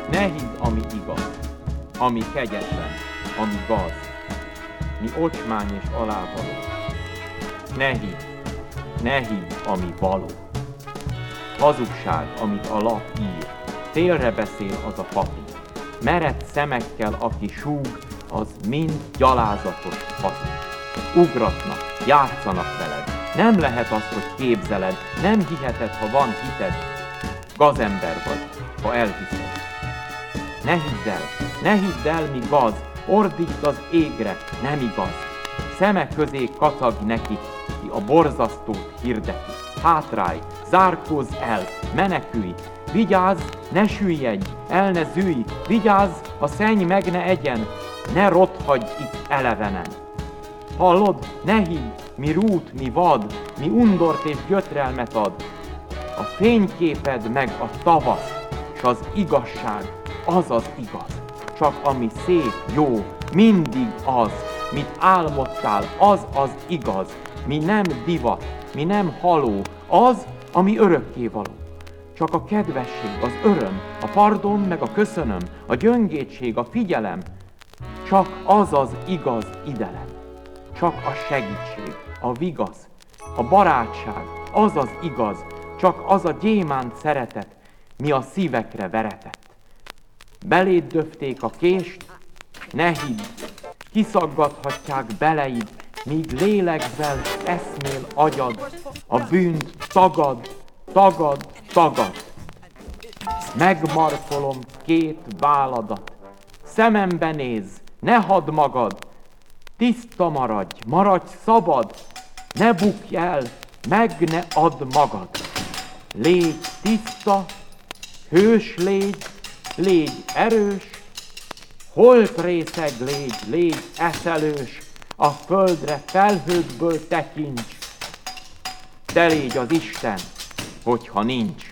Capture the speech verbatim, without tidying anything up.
Ne hidd, ami igaz, ami kegyetlen, ami gaz, mi ocsmány és alávaló. Ne hidd, ne hidd, ami való. Hazugság, amit a lap ír, félre beszél az a papír. Mered szemekkel, aki súg, az mind gyalázatos hazug. Ugratnak, játszanak veled, nem lehet az, hogy képzeled, nem hiheted, ha van hited. Gazember vagy, ha elhiszed. Ne hidd el, ne hidd el, mi gaz, ordítsd az égre, nem igaz. Szeme közé kacag neki, ki a borzasztót hirdeti. Hátrálj, zárkózz el, menekülj, vigyázz, ne süllyedj, el ne zűjj, vigyázz, a szenny meg ne egyen, ne rothadj itt elevenen. Hallod, ne hidd, mi rút, mi vad, mi undort és gyötrelmet ad. A fényképed meg a tavasz, s az igazság, az az igaz. Csak ami szép, jó, mindig az, mit álmodtál, az az igaz. Mi nem divat, mi nem haló, az, ami örökkévaló. Csak a kedvesség, az öröm, a pardon meg a köszönöm, a gyöngétség, a figyelem, csak az az igaz idelem. Csak a segítség, a vigasz, a barátság, az az igaz, csak az a gyémánt szeretet, mi a szívekre veretett. Beléd döfték a kést, ne hidd, kiszaggathatják beleid, míg lélegzel, eszmél agyad, a bűnt tagad, tagad, tagad. Megmarkolom két válladat, szemembe nézz, ne hadd magad, tiszta maradj, maradj szabad, ne bukj el, meg ne add magad. Légy tiszta, hős légy, légy erős, holtrészeg légy, légy eszelős, a földre felhőkből tekints, te légy az Isten, hogyha nincs.